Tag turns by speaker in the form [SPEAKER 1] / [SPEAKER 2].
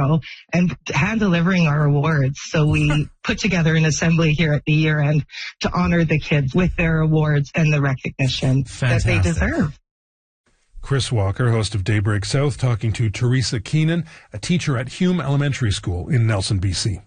[SPEAKER 1] tomorrow and hand delivering our awards. So we put together an assembly here at the year end to honor the kids with their awards and the recognition that they deserve.
[SPEAKER 2] Chris Walker, host of Daybreak South, talking to Teresa Keenan, a teacher at Hume Elementary School in Nelson, BC.